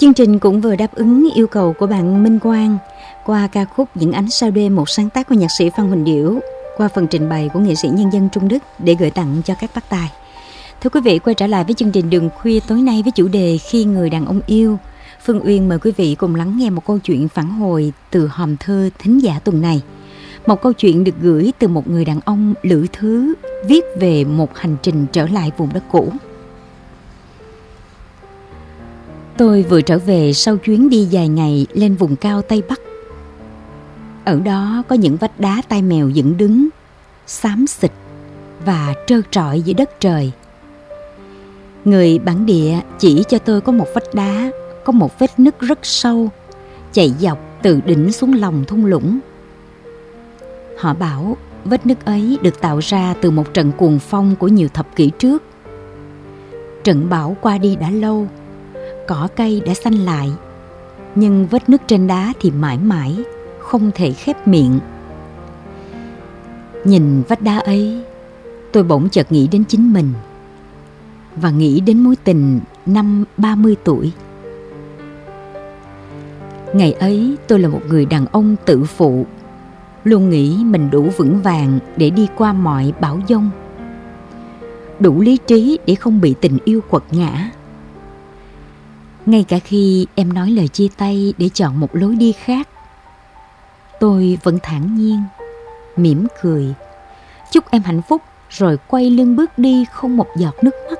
Chương trình cũng vừa đáp ứng yêu cầu của bạn Minh Quang qua ca khúc Những Ánh Sao Đêm, một sáng tác của nhạc sĩ Phan Huỳnh Điểu, qua phần trình bày của nghệ sĩ nhân dân Trung Đức để gửi tặng cho các bác tài. Thưa quý vị, quay trở lại với chương trình Đường Khuya tối nay với chủ đề Khi Người Đàn Ông Yêu. Phương Uyên mời quý vị cùng lắng nghe một câu chuyện phản hồi từ hòm thư thính giả tuần này. Một câu chuyện được gửi từ một người đàn ông lữ thứ, viết về một hành trình trở lại vùng đất cũ. Tôi vừa trở về sau chuyến đi dài ngày lên vùng cao Tây Bắc. Ở đó có những vách đá tai mèo dựng đứng, xám xịt và trơ trọi giữa đất trời. Người bản địa chỉ cho tôi có một vách đá, có một vết nứt rất sâu, chạy dọc từ đỉnh xuống lòng thung lũng. Họ bảo vết nứt ấy được tạo ra từ một trận cuồng phong của nhiều thập kỷ trước. Trận bão qua đi đã lâu, cỏ cây đã xanh lại, nhưng vết nứt trên đá thì mãi mãi không thể khép miệng. Nhìn vách đá ấy, tôi bỗng chợt nghĩ đến chính mình và nghĩ đến mối tình năm 30 tuổi. Ngày ấy tôi là một người đàn ông tự phụ, luôn nghĩ mình đủ vững vàng để đi qua mọi bão giông, đủ lý trí để không bị tình yêu quật ngã. Ngay cả khi em nói lời chia tay để chọn một lối đi khác, tôi vẫn thản nhiên, mỉm cười, chúc em hạnh phúc rồi quay lưng bước đi không một giọt nước mắt.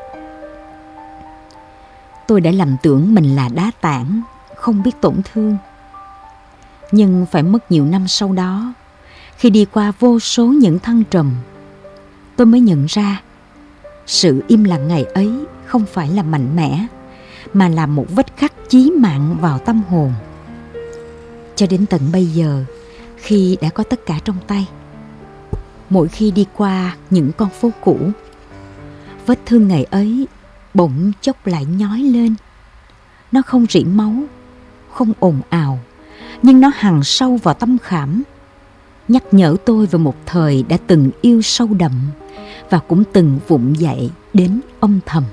Tôi đã lầm tưởng mình là đá tảng, không biết tổn thương. Nhưng phải mất nhiều năm sau đó, khi đi qua vô số những thăng trầm, tôi mới nhận ra sự im lặng ngày ấy không phải là mạnh mẽ, mà là một vết khắc chí mạng vào tâm hồn. Cho đến tận bây giờ, khi đã có tất cả trong tay, mỗi khi đi qua những con phố cũ, vết thương ngày ấy bỗng chốc lại nhói lên. Nó không rỉ máu, không ồn ào, nhưng nó hằn sâu vào tâm khảm, nhắc nhở tôi về một thời đã từng yêu sâu đậm và cũng từng vụng dậy đến âm thầm.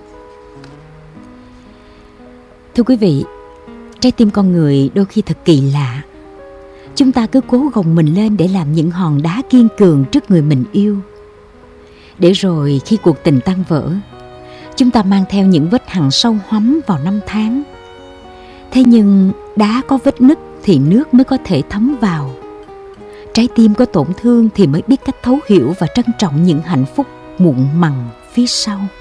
Thưa quý vị, trái tim con người đôi khi thật kỳ lạ. Chúng ta cứ cố gồng mình lên để làm những hòn đá kiên cường trước người mình yêu. Để rồi khi cuộc tình tan vỡ, chúng ta mang theo những vết hằn sâu hoắm vào năm tháng. Thế nhưng đá có vết nứt thì nước mới có thể thấm vào. Trái tim có tổn thương thì mới biết cách thấu hiểu và trân trọng những hạnh phúc muộn màng phía sau.